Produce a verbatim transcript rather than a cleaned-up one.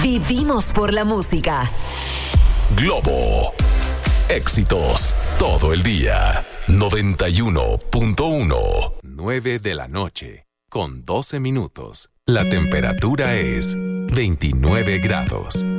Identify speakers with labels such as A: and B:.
A: Vivimos por la música.
B: Globo. Éxitos todo el día. noventa y uno punto uno. nueve de la noche, con doce minutos. La temperatura es veintinueve grados.